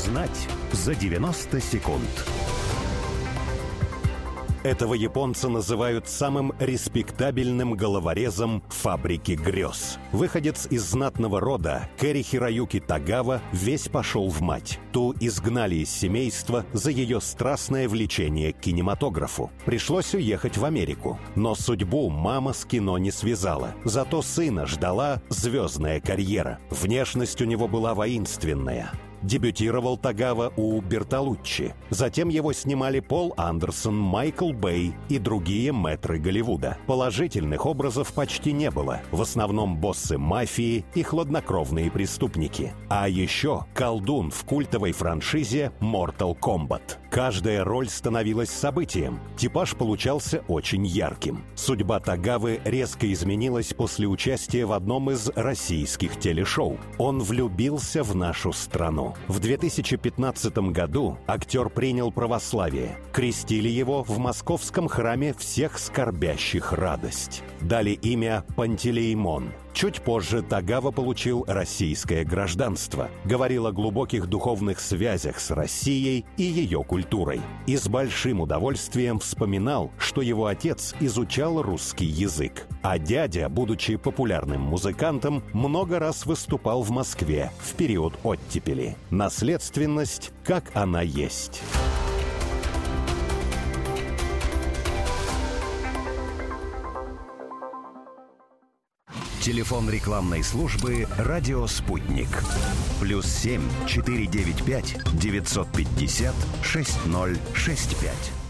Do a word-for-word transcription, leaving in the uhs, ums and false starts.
Узнать за девяносто секунд. Этого японца называют самым респектабельным головорезом фабрики грез. Выходец из знатного рода Кэри Хироюки Тагава весь пошел в мать. Ту изгнали из семейства за ее страстное влечение к кинематографу. Пришлось уехать в Америку. Но судьбу мама с кино не связала. Зато сына ждала звездная карьера. Внешность у него была воинственная. Дебютировал Тагава у Бертолуччи. Затем его снимали Пол Андерсон, Майкл Бэй и другие мэтры Голливуда. Положительных образов почти не было. В основном боссы мафии и хладнокровные преступники. А еще колдун в культовой франшизе Mortal Kombat. Каждая роль становилась событием. Типаж получался очень ярким. Судьба Тагавы резко изменилась после участия в одном из российских телешоу. Он влюбился в нашу страну. В две тысячи пятнадцатом году актер принял православие. Крестили его в московском храме всех скорбящих радость. Дали имя Пантелеимон. Чуть позже Тагава получил российское гражданство. Говорил о глубоких духовных связях с Россией и ее культурой. И с большим удовольствием вспоминал, что его отец изучал русский язык. А дядя, будучи популярным музыкантом, много раз выступал в Москве в период оттепели. Наследственность, как она есть. Телефон рекламной службы «Радио Спутник». Плюс семь четыре девять пять девятьсот пятьдесят шесть ноль шесть пять.